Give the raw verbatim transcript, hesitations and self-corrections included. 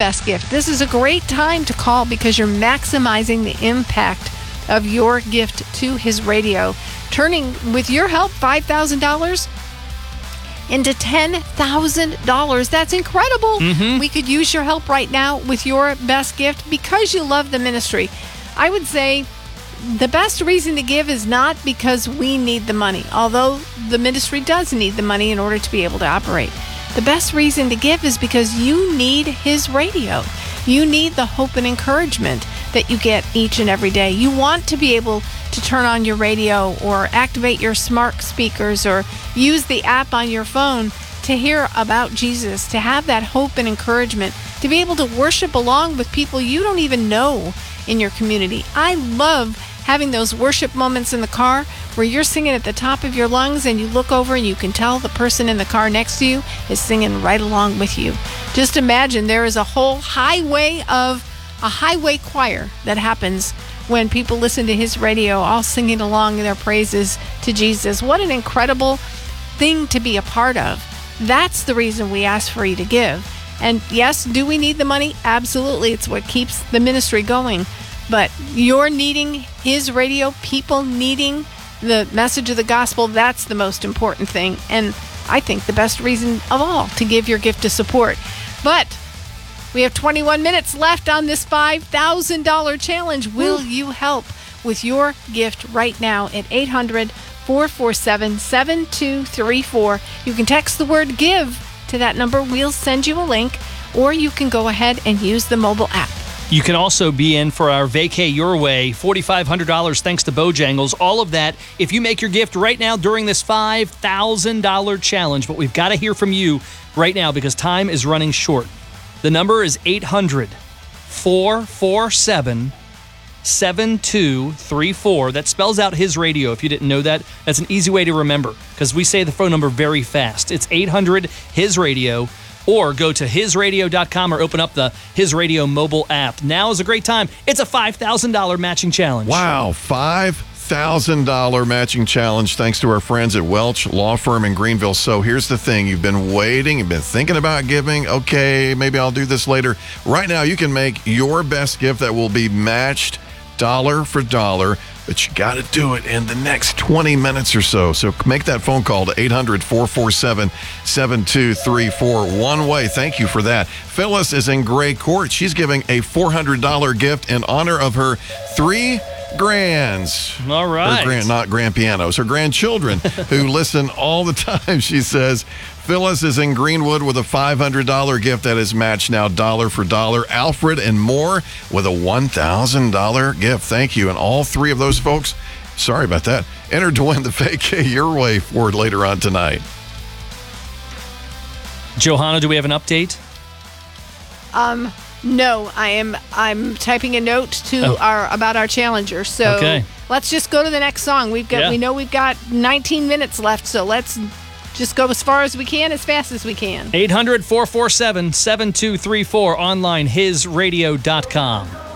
best gift, this is a great time to call because you're maximizing the impact of your gift to His Radio, turning, with your help, five thousand dollars into ten thousand dollars. That's incredible. Mm-hmm. We could use your help right now with your best gift because you love the ministry. I would say the best reason to give is not because we need the money, although the ministry does need the money in order to be able to operate. The best reason to give is because you need His Radio. You need the hope and encouragement that you get each and every day. You want to be able to turn on your radio or activate your smart speakers or use the app on your phone to hear about Jesus, to have that hope and encouragement, to be able to worship along with people you don't even know in your community. I love having those worship moments in the car where you're singing at the top of your lungs and you look over and you can tell the person in the car next to you is singing right along with you. Just imagine there is a whole highway of a highway choir that happens when people listen to His Radio, all singing along their praises to Jesus. What an incredible thing to be a part of. That's the reason we ask for you to give. And yes, do we need the money? Absolutely. It's what keeps the ministry going. But you're needing His Radio, people needing the message of the gospel, that's the most important thing. And I think the best reason of all to give your gift of support. But we have twenty-one minutes left on this five thousand dollars challenge. Will you help with your gift right now at eight hundred, four four seven, seven two three four? You can text the word GIVE to that number. We'll send you a link, or you can go ahead and use the mobile app. You can also be in for our Vacay Your Way, four thousand five hundred dollars thanks to Bojangles. All of that, if you make your gift right now during this five thousand dollars challenge. But we've got to hear from you right now because time is running short. The number is eight hundred, four four seven, seven two three four. That spells out His Radio. If you didn't know that, that's an easy way to remember because we say the phone number very fast. It's eight hundred, His Radio. Or go to his radio dot com or open up the His Radio mobile app. Now is a great time. It's a five thousand dollars matching challenge. Wow, five thousand dollars matching challenge thanks to our friends at Welch Law Firm in Greenville. So here's the thing. You've been waiting. You've been thinking about giving. Okay, maybe I'll do this later. Right now, you can make your best gift that will be matched dollar for dollar. But you got to do it in the next twenty minutes or so. So make that phone call to eight hundred, four four seven, seven two three four. One way. Thank you for that. Phyllis is in Gray Court. She's giving a four hundred dollars gift in honor of her three grands. All right. Her grand, not grand pianos. Her grandchildren who listen all the time, she says. Phyllis is in Greenwood with a five hundred dollars gift that is matched now dollar for dollar. Alfred and Moore with a one thousand dollars gift. Thank you. And all three of those folks, sorry about that, entered to win the Vacay Your Way Ford later on tonight. Johanna, do we have an update? Um, no, I am I'm typing a note to Oh. our about our challenger. So Okay. let's just go to the next song. We've got Yeah. we know we've got nineteen minutes left, so let's just go as far as we can, as fast as we can. eight hundred, four four seven, seven two three four, online his radio dot com.